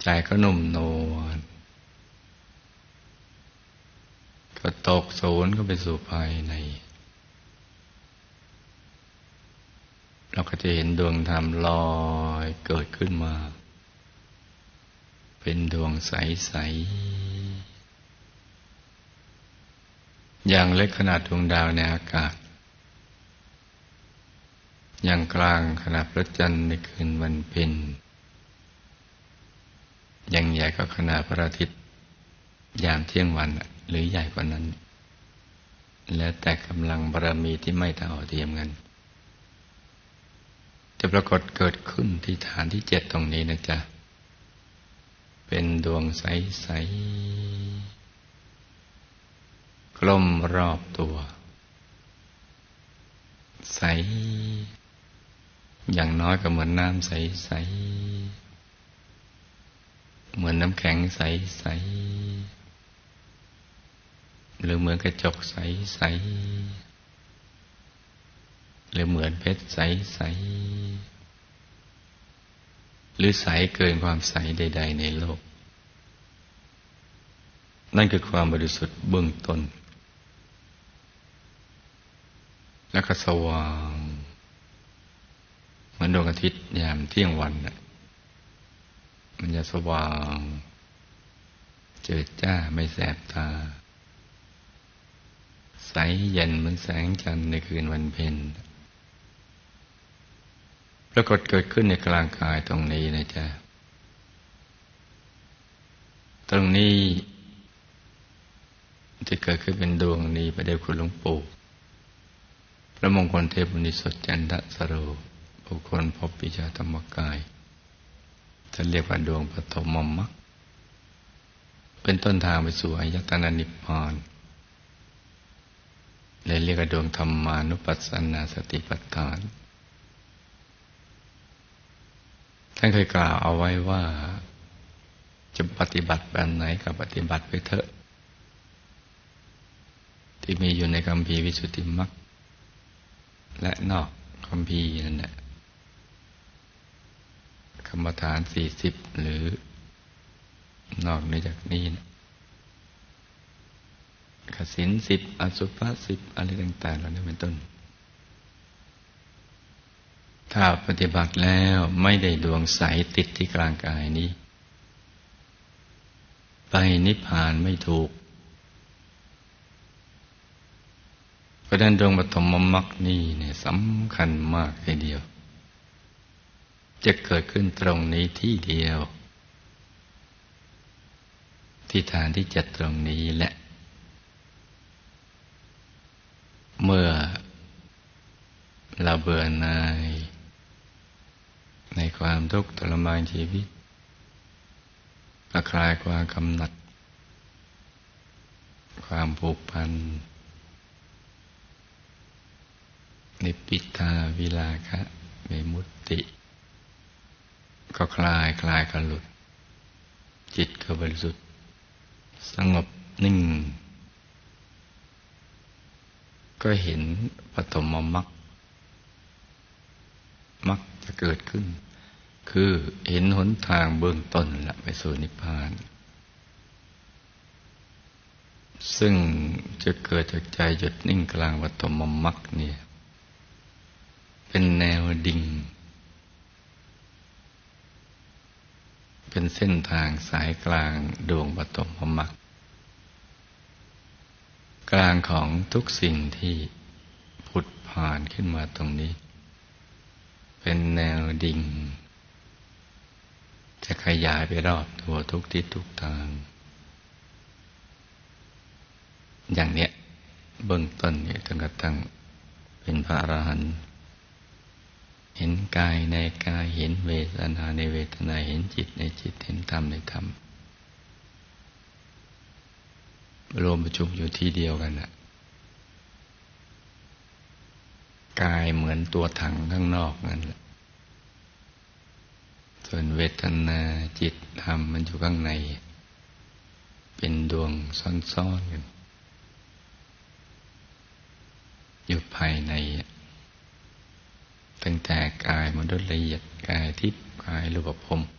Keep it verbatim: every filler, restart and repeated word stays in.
ใจก็นุ่มนวลก็ตกศูนย์ก็ไปสู่ภายในเราก็จะเห็นดวงธรรมลอยเกิดขึ้นมาเป็นดวงใสๆอย่างเล็กขนาดดวงดาวในอากาศอย่างกลางขนาดพระจันทร์ในคืนวันเพ็ญอย่างใหญ่ก็ขนาดพระอาทิตย์ยามเที่ยงวันหรือใหญ่กว่านั้นแล้วแต่กำลังบารมีที่ไม่เท่าเทียมกันจะปรากฏเกิดขึ้นที่ฐานที่เจ็ดตรงนี้นะจ๊ะเป็นดวงใสๆกลมรอบตัวใสอย่างน้อยก็เหมือนน้ำใสๆเหมือนน้ำแข็งใสๆหรือเหมือนกระจกใสๆหรือเหมือนเพชรใสๆหรือใสเกินความใสใดๆในโลกนั่นคือความบริสุทธิ์เบื้องต้นแล้วก็สว่างเหมือนดวงอาทิตย์ยามเที่ยงวันน่ะมันจะสว่างเจิดจ้าไม่แสบตาใสเย็นเหมือนแสงจันทร์ในคืนวันเพ็ญปรากฏเกิดขึ้นในกลางกายตรงนี้นะจ๊ะตรงนี้จะเกิดขึ้นเป็นดวงนี้พระเดชคุณหลวงปู่พระมงคลเทพบุญสดจันทสโรบุคคลพบวิชาธรรมกายจะเรียกว่าดวงปฐมมรรคเป็นต้นทางไปสู่อายตนะนิพพานเลยเรียกว่าดวงธรรมานุปัสสนาสติปัฏฐานท่านเคยกล่าวเอาไว้ว่าจะปฏิบัติแบบไหนก็ปฏิบัติไปเถอะที่มีอยู่ในคัมภีร์วิสุทธิมรรคและนอกคัมภีร์นั่นแหละกรรมฐานสี่สิบหรือนอกเหนือจากนี้นะกสินสิบอสุภะสิบอะไรต่างๆเหล่านี้เป็นต้นถ้าปฏิบัติแล้วไม่ได้ดวงใสติดที่กลางกายนี้ไปนิพพานไม่ถูกเพราะฉะนั้นดวงปฐมมรรคนี่เนี่ยสำคัญมากทีเดียวจะเกิดขึ้นตรงนี้ที่เดียวที่ฐานที่เจ็ดตรงนี้แหละเมื่อเราเบื่อหน่ายในความทุกข์ทรมานชีวิตละคลายความกำหนัดความผูกพันนิพพิทาวิราคะเวมุตติก็คลายคลายกันหลุดจิตก็บริสุทธิ์สงบนิ่งก็เห็นปฐมมรรคมรรคจะเกิดขึ้นคือเห็นหนทางเบื้องต้นละไปสู่นิพพานซึ่งจะเกิดจากใจหยุดนิ่งกลางปฐมมรรคเนี่ยเป็นแนวดิ่งเป็นเส้นทางสายกลางดวงปฐมมรรคกลางของทุกสิ่งที่ผุดผ่านขึ้นมาตรงนี้เป็นแนวดิ่งจะขยายไปรอบตัวทุกทิศทุกทางอย่างเนี้ยเบื้องต้นเนี่ยจนกระทั่งเป็นพระอรหันต์เห็นกายในกายเห็นเวทนาในเวทนาเห็นจิตในจิตเห็นธรรมในธรรมรวมประชุมอยู่ที่เดียวกันน่ะกายเหมือนตัวถังข้างนอกนั่นแหละส่วนเวทนาจิตธรรมมันอยู่ข้างในเป็นดวงซ่อนๆกันอยู่ภายในตั้งแต่กายมนุษย์ละเอียดกายทิพย์กายรูปภพ